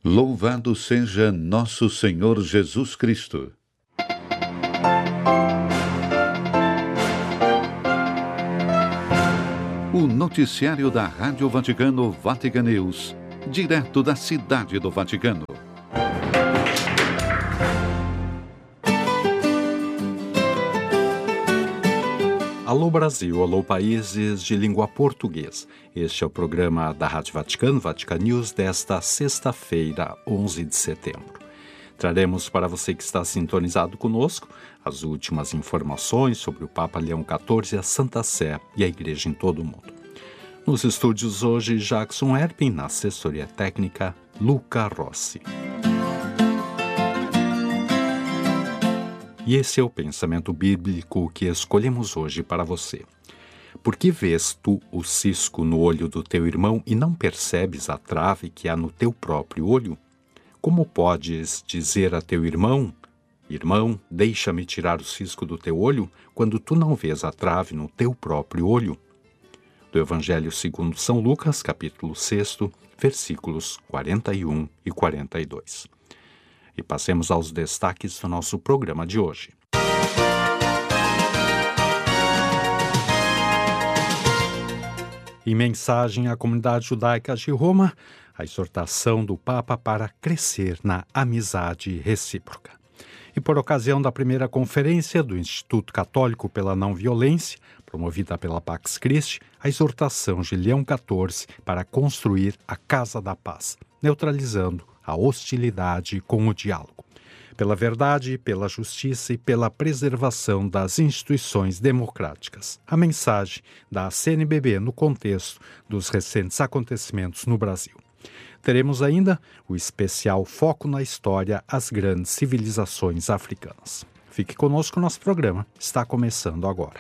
Louvado seja nosso Senhor Jesus Cristo. O noticiário da Rádio Vaticano, Vatican News, direto da Cidade do Vaticano. Alô Brasil, alô países de língua portuguesa. Este é o programa da Rádio Vaticano, Vatican News, desta sexta-feira, 11 de setembro. Traremos para você que está sintonizado conosco as últimas informações sobre o Papa Leão XIV, a Santa Sé e a Igreja em todo o mundo. Nos estúdios hoje, Jackson Erpin, na assessoria técnica, Luca Rossi. E esse é o pensamento bíblico que escolhemos hoje para você. Por que vês tu o cisco no olho do teu irmão e não percebes a trave que há no teu próprio olho? Como podes dizer a teu irmão, irmão, deixa-me tirar o cisco do teu olho, quando tu não vês a trave no teu próprio olho? Do Evangelho segundo São Lucas, capítulo 6, versículos 41 e 42. E passemos aos destaques do nosso programa de hoje. Em mensagem à comunidade judaica de Roma, a exortação do Papa para crescer na amizade recíproca. E por ocasião da primeira conferência do Instituto Católico pela Não Violência, promovida pela Pax Christi, a exortação de Leão XIV para construir a Casa da Paz, neutralizando a hostilidade com o diálogo, pela verdade, pela justiça e pela preservação das instituições democráticas. A mensagem da CNBB no contexto dos recentes acontecimentos no Brasil. Teremos ainda o especial Foco na História, as grandes civilizações africanas. Fique conosco, nosso programa está começando agora.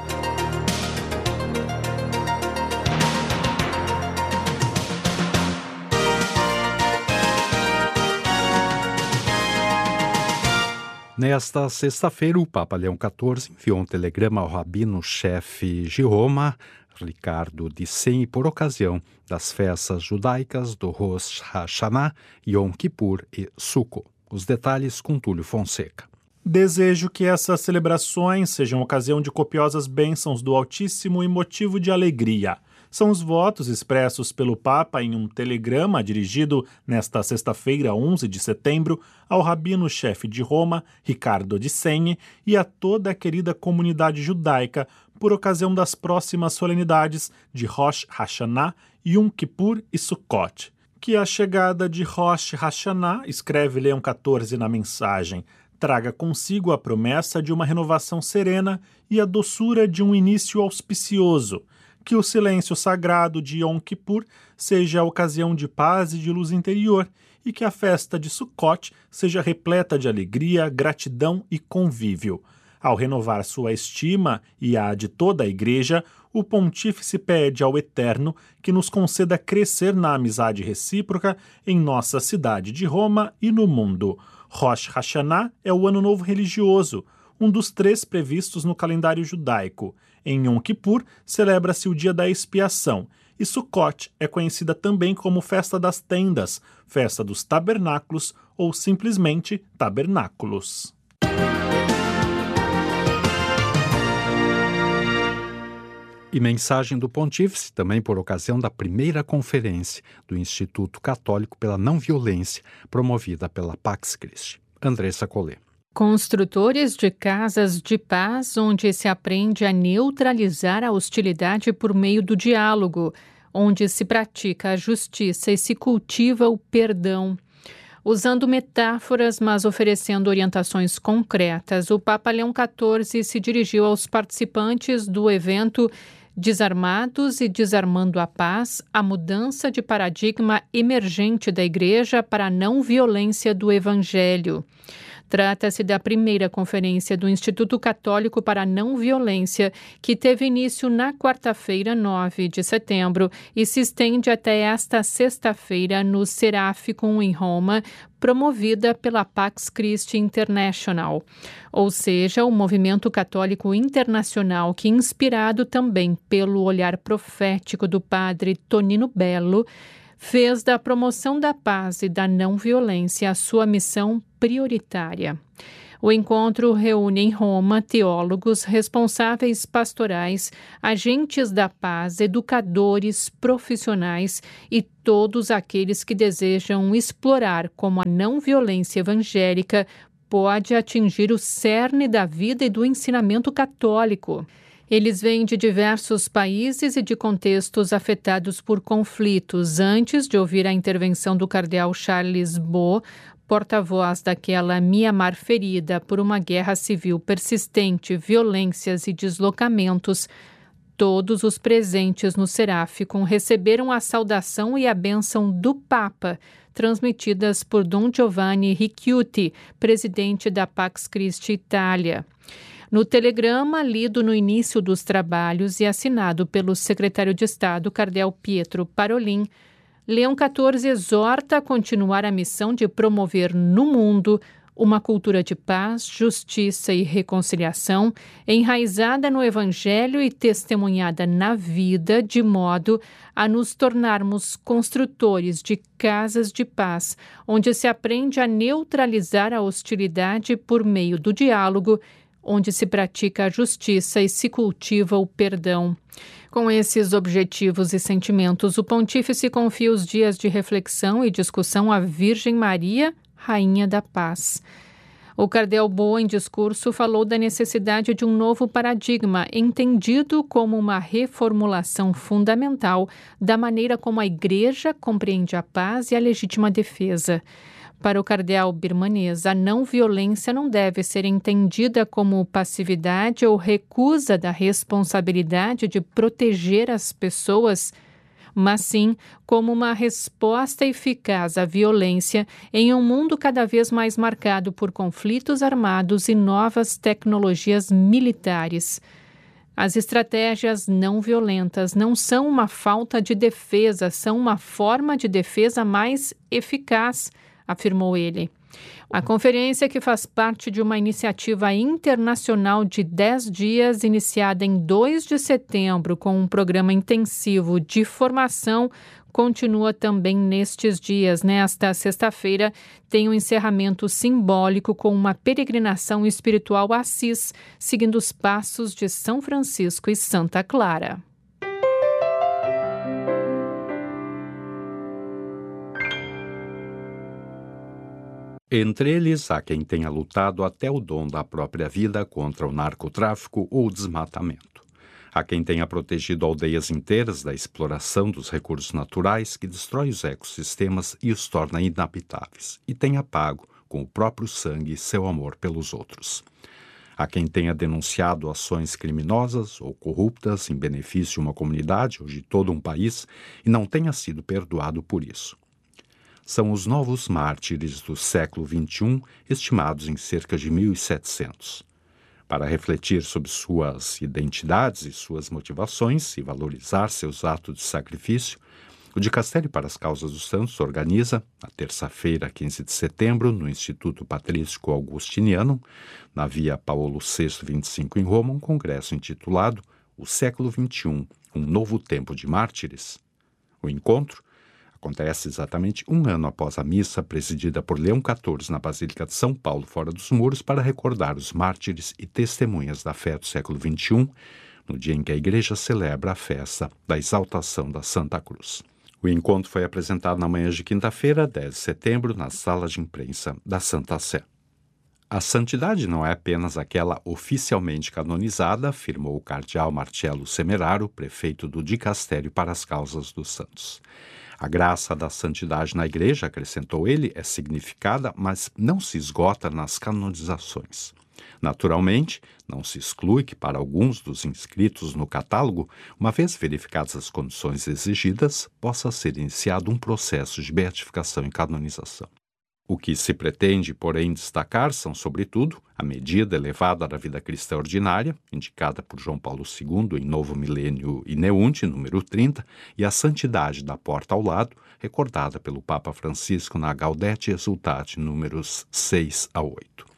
Nesta sexta-feira, o Papa Leão XIV enviou um telegrama ao rabino-chefe de Roma, Ricardo de Seny, por ocasião das festas judaicas do Rosh Hashanah, Yom Kippur e Sukkot. Os detalhes com Túlio Fonseca. Desejo que essas celebrações sejam ocasião de copiosas bênçãos do Altíssimo e motivo de alegria. São os votos expressos pelo Papa em um telegrama dirigido nesta sexta-feira, 11 de setembro, ao rabino-chefe de Roma, Ricardo de Seny, e a toda a querida comunidade judaica por ocasião das próximas solenidades de Rosh Hashanah, Yom Kippur e Sukkot. Que a chegada de Rosh Hashanah, escreve Leão XIV na mensagem, traga consigo a promessa de uma renovação serena e a doçura de um início auspicioso. Que o silêncio sagrado de Yom Kippur seja a ocasião de paz e de luz interior, e que a festa de Sukkot seja repleta de alegria, gratidão e convívio. Ao renovar sua estima e a de toda a Igreja, o Pontífice pede ao Eterno que nos conceda crescer na amizade recíproca em nossa cidade de Roma e no mundo. Rosh Hashanah é o Ano Novo Religioso, um dos 3 previstos no calendário judaico. Em Yom Kippur, celebra-se o Dia da Expiação, e Sukkot é conhecida também como Festa das Tendas, Festa dos Tabernáculos ou simplesmente Tabernáculos. E mensagem do Pontífice, também por ocasião da primeira conferência do Instituto Católico pela Não Violência, promovida pela Pax Christi. Andressa Collet. Construtores de casas de paz onde se aprende a neutralizar a hostilidade por meio do diálogo, onde se pratica a justiça e se cultiva o perdão. Usando metáforas, mas oferecendo orientações concretas, o Papa Leão XIV se dirigiu aos participantes do evento Desarmados e Desarmando a Paz, a mudança de paradigma emergente da Igreja para a não violência do Evangelho. Trata-se da primeira conferência do Instituto Católico para a Não Violência, que teve início na quarta-feira, 9 de setembro, e se estende até esta sexta-feira no Seraficum, em Roma, promovida pela Pax Christi International, ou seja, o movimento católico internacional que, inspirado também pelo olhar profético do padre Tonino Bello, fez da promoção da paz e da não violência a sua missão prioritária. O encontro reúne em Roma teólogos, responsáveis pastorais, agentes da paz, educadores, profissionais e todos aqueles que desejam explorar como a não violência evangélica pode atingir o cerne da vida e do ensinamento católico. Eles vêm de diversos países e de contextos afetados por conflitos. Antes de ouvir a intervenção do cardeal Charles Bo, porta-voz daquela Mianmar ferida por uma guerra civil persistente, violências e deslocamentos, todos os presentes no Seráficum receberam a saudação e a bênção do Papa, transmitidas por Dom Giovanni Ricciuti, presidente da Pax Christi Itália. No telegrama, lido no início dos trabalhos e assinado pelo secretário de Estado, cardeal Pietro Parolin, Leão XIV exorta a continuar a missão de promover no mundo uma cultura de paz, justiça e reconciliação, enraizada no Evangelho e testemunhada na vida, de modo a nos tornarmos construtores de casas de paz, onde se aprende a neutralizar a hostilidade por meio do diálogo, onde se pratica a justiça e se cultiva o perdão. Com esses objetivos e sentimentos, o pontífice confia os dias de reflexão e discussão à Virgem Maria, Rainha da Paz. O cardeal Bo, em discurso, falou da necessidade de um novo paradigma, entendido como uma reformulação fundamental da maneira como a Igreja compreende a paz e a legítima defesa. Para o cardeal birmanês, a não violência não deve ser entendida como passividade ou recusa da responsabilidade de proteger as pessoas, mas sim como uma resposta eficaz à violência em um mundo cada vez mais marcado por conflitos armados e novas tecnologias militares. As estratégias não violentas não são uma falta de defesa, são uma forma de defesa mais eficaz, afirmou ele. A conferência, que faz parte de uma iniciativa internacional de 10 dias, iniciada em 2 de setembro, com um programa intensivo de formação, continua também nestes dias. Nesta sexta-feira, tem um encerramento simbólico com uma peregrinação espiritual a Assis, seguindo os passos de São Francisco e Santa Clara. Entre eles, há quem tenha lutado até o dom da própria vida contra o narcotráfico ou o desmatamento. Há quem tenha protegido aldeias inteiras da exploração dos recursos naturais que destrói os ecossistemas e os torna inabitáveis, e tenha pago, com o próprio sangue, seu amor pelos outros. Há quem tenha denunciado ações criminosas ou corruptas em benefício de uma comunidade ou de todo um país e não tenha sido perdoado por isso. São os novos mártires do século XXI, estimados em cerca de 1.700. Para refletir sobre suas identidades e suas motivações e valorizar seus atos de sacrifício, o Dicastério para as Causas dos Santos organiza, na terça-feira, 15 de setembro, no Instituto Patrístico Augustiniano, na Via Paulo VI 25 em Roma, um congresso intitulado O Século XXI, um novo tempo de mártires. O encontro acontece exatamente um ano após a missa presidida por Leão XIV na Basílica de São Paulo, fora dos muros, para recordar os mártires e testemunhas da fé do século XXI, no dia em que a Igreja celebra a festa da exaltação da Santa Cruz. O encontro foi apresentado na manhã de quinta-feira, 10 de setembro, na sala de imprensa da Santa Sé. A santidade não é apenas aquela oficialmente canonizada, afirmou o cardeal Marcello Semeraro, prefeito do Dicastério para as Causas dos Santos. A graça da santidade na Igreja, acrescentou ele, é significada, mas não se esgota nas canonizações. Naturalmente, não se exclui que para alguns dos inscritos no catálogo, uma vez verificadas as condições exigidas, possa ser iniciado um processo de beatificação e canonização. O que se pretende, porém, destacar são, sobretudo, a medida elevada da vida cristã ordinária, indicada por João Paulo II em Novo Milênio Ineunte, número 30, e a santidade da porta ao lado, recordada pelo Papa Francisco na Gaudete Exsultate, números 6 a 8.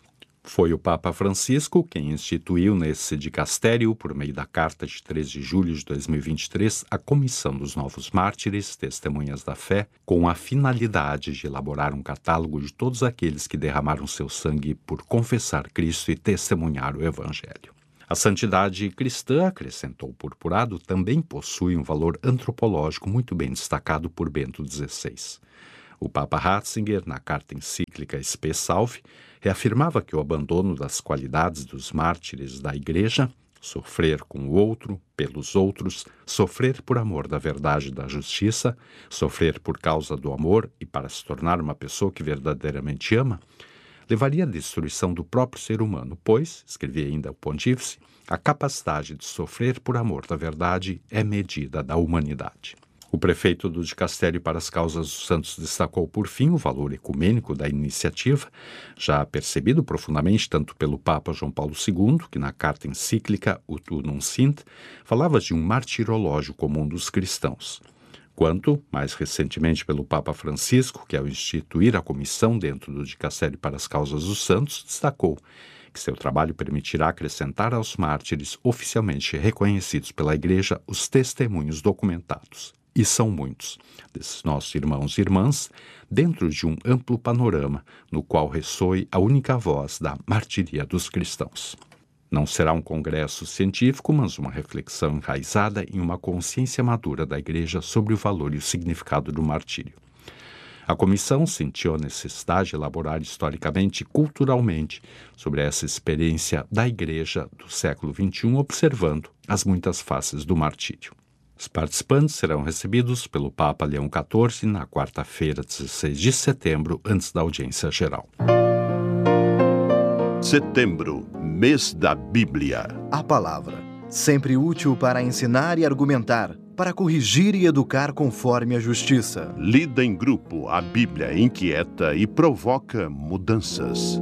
Foi o Papa Francisco quem instituiu nesse dicastério, por meio da carta de 3 de julho de 2023, a Comissão dos Novos Mártires, Testemunhas da Fé, com a finalidade de elaborar um catálogo de todos aqueles que derramaram seu sangue por confessar Cristo e testemunhar o Evangelho. A santidade cristã, acrescentou o Purpurado, também possui um valor antropológico muito bem destacado por Bento XVI. O Papa Ratzinger, na carta encíclica Spe Salve, reafirmava que o abandono das qualidades dos mártires da Igreja, sofrer com o outro, pelos outros, sofrer por amor da verdade e da justiça, sofrer por causa do amor e para se tornar uma pessoa que verdadeiramente ama, levaria à destruição do próprio ser humano, pois, escrevia ainda o Pontífice, a capacidade de sofrer por amor da verdade é medida da humanidade. O prefeito do Dicastério para as Causas dos Santos destacou, por fim, o valor ecumênico da iniciativa, já percebido profundamente tanto pelo Papa João Paulo II, que na carta encíclica Ut Unum Sint falava de um martirológio comum dos cristãos, quanto, mais recentemente, pelo Papa Francisco, que ao instituir a comissão dentro do Dicastério para as Causas dos Santos, destacou que seu trabalho permitirá acrescentar aos mártires oficialmente reconhecidos pela Igreja os testemunhos documentados. E são muitos, desses nossos irmãos e irmãs, dentro de um amplo panorama no qual ressoe a única voz da martiria dos cristãos. Não será um congresso científico, mas uma reflexão enraizada em uma consciência madura da Igreja sobre o valor e o significado do martírio. A comissão sentiu a necessidade de elaborar historicamente e culturalmente sobre essa experiência da Igreja do século XXI, observando as muitas faces do martírio. Os participantes serão recebidos pelo Papa Leão XIV na quarta-feira, 16 de setembro, antes da audiência geral. Setembro, mês da Bíblia. A palavra, sempre útil para ensinar e argumentar, para corrigir e educar conforme a justiça. Lida em grupo, a Bíblia inquieta e provoca mudanças.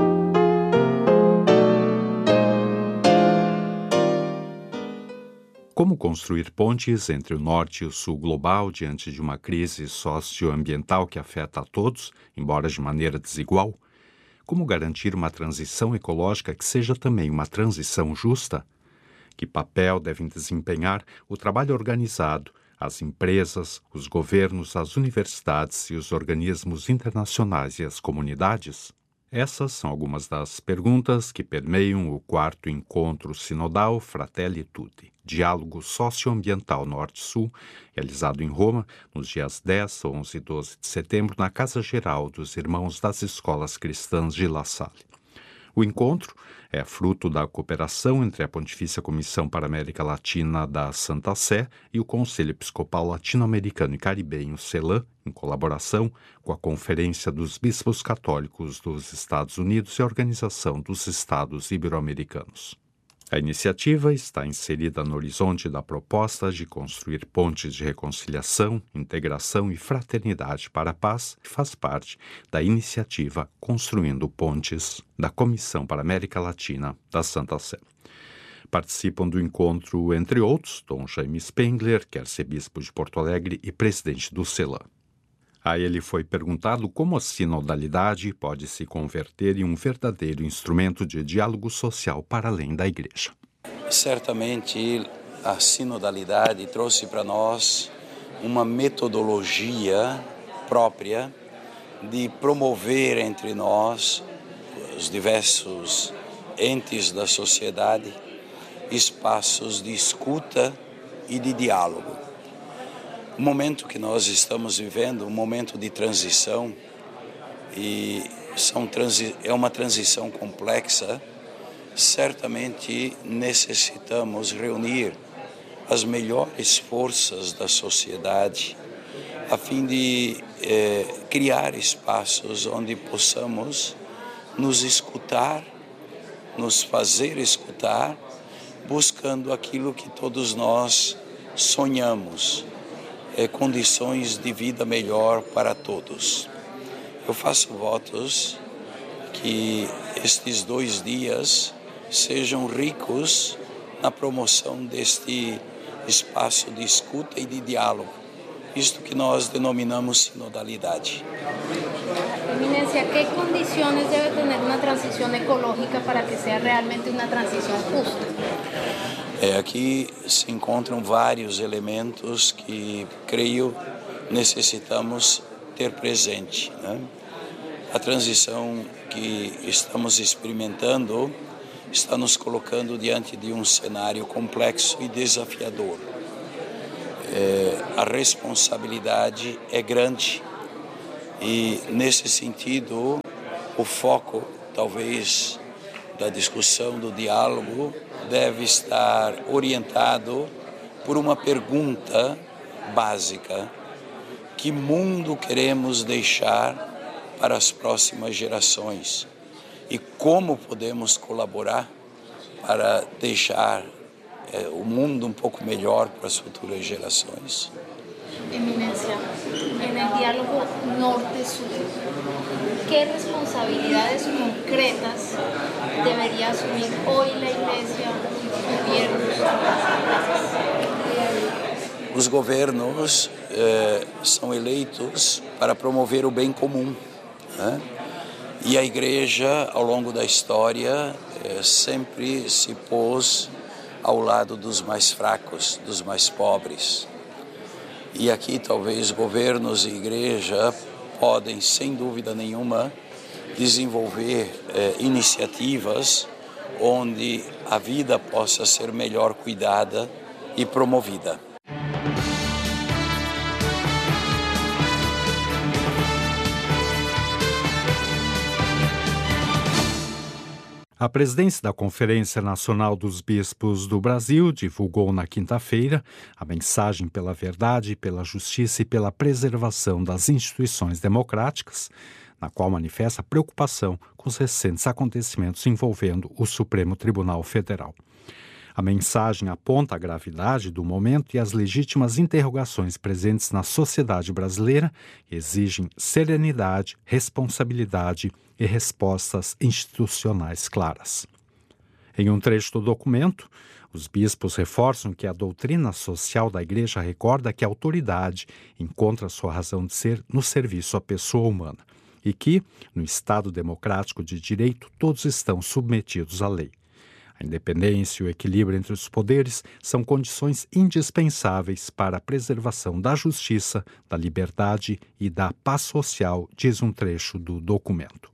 Como construir pontes entre o norte e o sul global diante de uma crise socioambiental que afeta a todos, embora de maneira desigual? Como garantir uma transição ecológica que seja também uma transição justa? Que papel devem desempenhar o trabalho organizado, as empresas, os governos, as universidades e os organismos internacionais e as comunidades? Essas são algumas das perguntas que permeiam o 4º Encontro Sinodal Fratelli Tutti, Diálogo Socioambiental Norte-Sul, realizado em Roma nos dias 10, 11 e 12 de setembro na Casa Geral dos Irmãos das Escolas Cristãs de La Salle. O encontro é fruto da cooperação entre a Pontifícia Comissão para a América Latina da Santa Sé e o Conselho Episcopal Latino-Americano e Caribenho, CELAM, em colaboração com a Conferência dos Bispos Católicos dos Estados Unidos e a Organização dos Estados Ibero-Americanos. A iniciativa está inserida no horizonte da proposta de construir pontes de reconciliação, integração e fraternidade para a paz e faz parte da iniciativa Construindo Pontes da Comissão para a América Latina da Santa Sé. Participam do encontro, entre outros, Dom Jaime Spengler, que é arcebispo de Porto Alegre e presidente do CELAM. A ele foi perguntado como a sinodalidade pode se converter em um verdadeiro instrumento de diálogo social para além da Igreja. Certamente a sinodalidade trouxe para nós uma metodologia própria de promover entre nós, os diversos entes da sociedade, espaços de escuta e de diálogo. O momento que nós estamos vivendo, um momento de transição, e é uma transição complexa, certamente necessitamos reunir as melhores forças da sociedade a fim de criar espaços onde possamos nos escutar, nos fazer escutar, buscando aquilo que todos nós sonhamos, condições de vida melhor para todos. Eu faço votos que estes 2 dias sejam ricos na promoção deste espaço de escuta e de diálogo, isto que nós denominamos sinodalidade. Eminencia, ¿qué condiciones debe tener una transición ecológica para que sea realmente una transición justa? Aqui se encontram vários elementos que, creio, necessitamos ter presente, né? A transição que estamos experimentando está nos colocando diante de um cenário complexo e desafiador. A responsabilidade é grande e, nesse sentido, o foco, talvez, da discussão, do diálogo, deve estar orientado por uma pergunta básica: que mundo queremos deixar para as próximas gerações e como podemos colaborar para deixar o mundo um pouco melhor para as futuras gerações? Eminencia, en el diálogo norte-sur, ¿qué responsabilidades concretas debería asumir hoy la Iglesia, gobiernos? Os governos são eleitos para promover o bem comum, né? E a Igreja, ao longo da história, sempre se pôs ao lado dos mais fracos, dos mais pobres. E aqui talvez governos e Igreja podem, sem dúvida nenhuma, desenvolver iniciativas onde a vida possa ser melhor cuidada e promovida. A presidência da Conferência Nacional dos Bispos do Brasil divulgou na quinta-feira a mensagem pela verdade, pela justiça e pela preservação das instituições democráticas, na qual manifesta preocupação com os recentes acontecimentos envolvendo o Supremo Tribunal Federal. A mensagem aponta a gravidade do momento e as legítimas interrogações presentes na sociedade brasileira e exigem serenidade, responsabilidade e respostas institucionais claras. Em um trecho do documento, os bispos reforçam que a doutrina social da Igreja recorda que a autoridade encontra sua razão de ser no serviço à pessoa humana e que, no Estado democrático de direito, todos estão submetidos à lei. A independência e o equilíbrio entre os poderes são condições indispensáveis para a preservação da justiça, da liberdade e da paz social, diz um trecho do documento.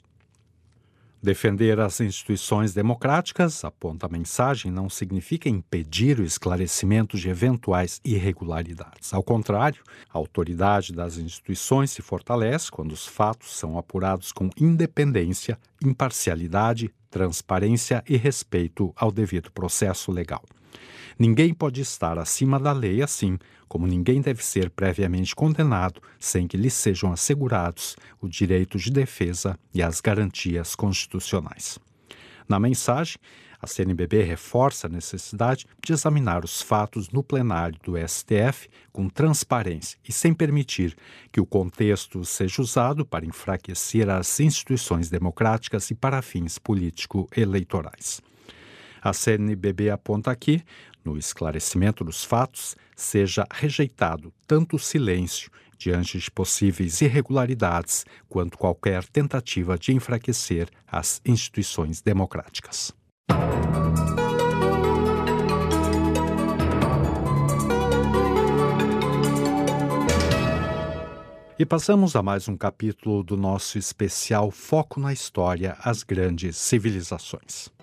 Defender as instituições democráticas, aponta a mensagem, não significa impedir o esclarecimento de eventuais irregularidades. Ao contrário, a autoridade das instituições se fortalece quando os fatos são apurados com independência, imparcialidade, transparência e respeito ao devido processo legal. Ninguém pode estar acima da lei, assim como ninguém deve ser previamente condenado sem que lhe sejam assegurados o direito de defesa e as garantias constitucionais. Na mensagem, a CNBB reforça a necessidade de examinar os fatos no plenário do STF com transparência e sem permitir que o contexto seja usado para enfraquecer as instituições democráticas e para fins político-eleitorais. A CNBB aponta que, no esclarecimento dos fatos, seja rejeitado tanto o silêncio diante de possíveis irregularidades quanto qualquer tentativa de enfraquecer as instituições democráticas. E passamos a mais um capítulo do nosso especial Foco na História, as Grandes Civilizações.